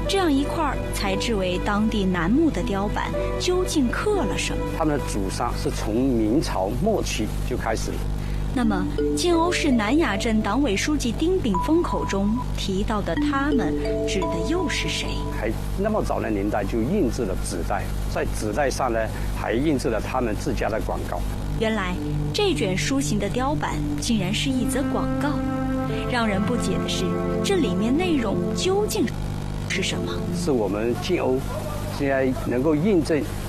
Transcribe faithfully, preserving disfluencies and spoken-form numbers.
这样一块裁制为当地楠木的雕板，究竟刻了什么？ 他们的祖上是从明朝末期就开始了。 那么，建瓯市南雅镇党委书记丁炳峰口中提到的他们，指的又是谁？ 还那么早的年代就印制了纸袋，在纸袋上呢还印制了他们自家的广告。 原来这卷书形的雕板竟然是一则广告。让人不解的是，这里面内容究竟是什么？ 是我们建瓯现在能够印证